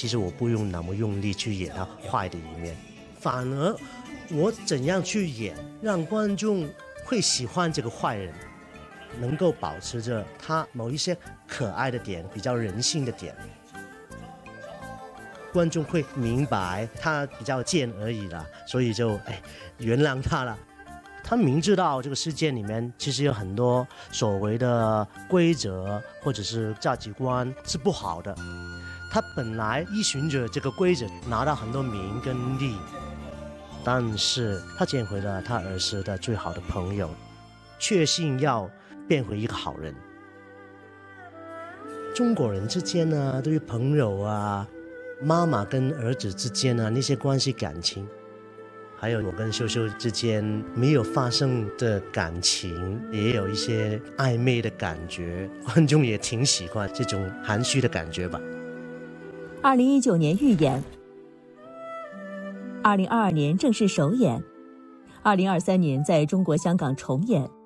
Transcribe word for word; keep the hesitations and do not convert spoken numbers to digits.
其实我不用那么用力去演他坏的一面，反而我怎样去演，让观众会喜欢这个坏人，能够保持着他某一些可爱的点，比较人性的点，观众会明白他比较贱而已啦，所以就哎原谅他了。他明知道这个世界里面其实有很多所谓的规则或者是价值观是不好的，他本来依循着这个规则拿到很多名跟利，但是他捡回了他儿时的最好的朋友，确信要变回一个好人。中国人之间呢，对于朋友啊，妈妈跟儿子之间啊那些关系感情，还有我跟秀秀之间没有发生的感情，也有一些暧昧的感觉，观众也挺喜欢这种含蓄的感觉吧。 二零一九年预演，二零二二年正式首演，二零二三年在中国香港重演。